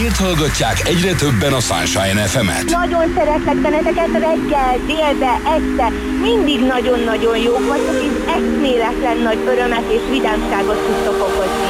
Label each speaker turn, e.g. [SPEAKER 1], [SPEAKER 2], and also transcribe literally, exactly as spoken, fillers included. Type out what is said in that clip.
[SPEAKER 1] Miért hallgatják egyre többen a Sunshine ef emet?
[SPEAKER 2] Nagyon szeretlek benneteket reggel, délbe, este. Mindig nagyon-nagyon jók vagytok, és eszméletlen nagy örömet és vidámságot tudtok okozni.